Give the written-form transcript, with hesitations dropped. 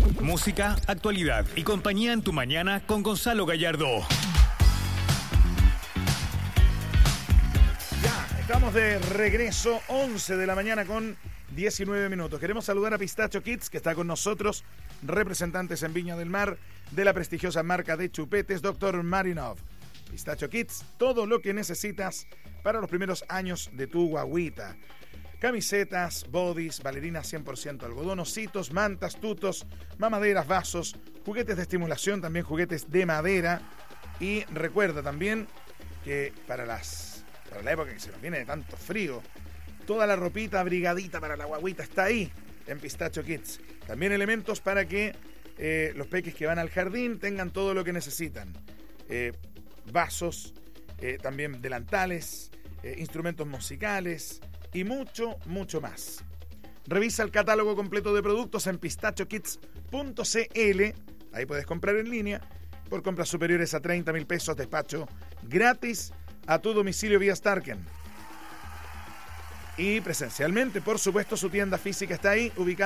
Música, actualidad y compañía en tu mañana con Gonzalo Gallardo. Ya, estamos de regreso, 11 de la mañana con 19 minutos. Queremos saludar a Pistacho Kids, que está con nosotros, representantes en Viña del Mar de la prestigiosa marca de chupetes Dr. Marinov. Pistacho Kids, todo lo que necesitas para los primeros años de tu guagüita. Camisetas, bodys, bailarinas 100% algodón, ositos, mantas, tutos, mamaderas, vasos, juguetes de estimulación, también juguetes de madera. Y recuerda también que para la época que se nos viene de tanto frío, toda la ropita abrigadita para la guagüita está ahí en Pistacho Kids. También elementos para que los peques que van al jardín tengan todo lo que necesitan. Vasos, también delantales, instrumentos musicales y mucho, mucho más. Revisa el catálogo completo de productos en pistachokids.cl. Ahí puedes comprar en línea. Por compras superiores a 30.000 pesos, despacho gratis a tu domicilio vía Starken. Y presencialmente, por supuesto, su tienda física está ahí, ubicada